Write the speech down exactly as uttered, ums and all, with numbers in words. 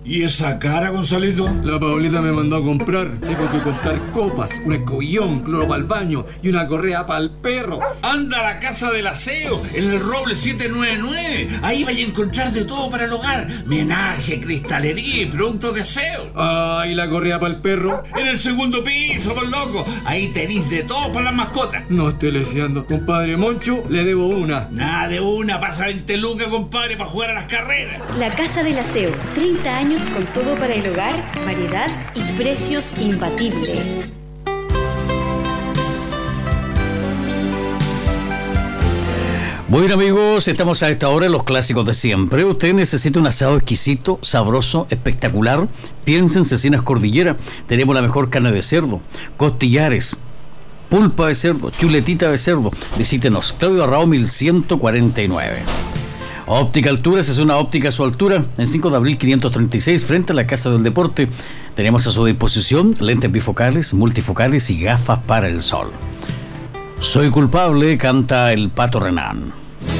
¿Y esa cara, Gonzalito? La Paulita me mandó a comprar. Tengo que comprar copas, un escobillón, cloro para el baño y una correa para el perro. Anda a la Casa del Aseo, en el Roble siete nueve nueve. Ahí vais a encontrar de todo para el hogar. Menaje, cristalería y productos de aseo. Ah, ¿y la correa para el perro? En el segundo piso, por loco. Ahí tenéis de todo para las mascotas. No estoy leseando. Compadre Moncho, le debo una. Nada de una, pasa veinte lucas, compadre, para jugar a las carreras. La Casa del Aseo, treinta años con todo para el hogar, variedad y precios imbatibles. Bueno, amigos, estamos a esta hora en los clásicos de siempre. Usted necesita un asado exquisito, sabroso, espectacular. Piensa en Cecinas Cordillera. Tenemos la mejor carne de cerdo, costillares, pulpa de cerdo, chuletita de cerdo. Visítenos, Claudio Arrao mil ciento cuarenta y nueve. Óptica Alturas es una óptica a su altura, en cinco de abril quinientos treinta y seis, frente a la Casa del Deporte. Tenemos a su disposición lentes bifocales, multifocales y gafas para el sol. Soy culpable, canta el Pato Renán.